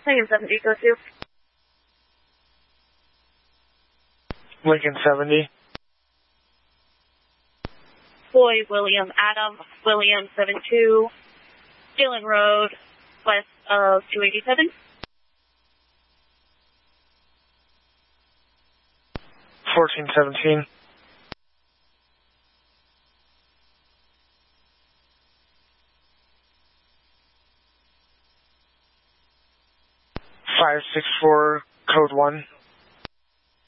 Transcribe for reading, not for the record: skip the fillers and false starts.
Lincoln 70, go to. Lincoln 70. Boy, William, Adam, William 72, Dillon Road, west of 287. 1417. Five 6 4 code 1.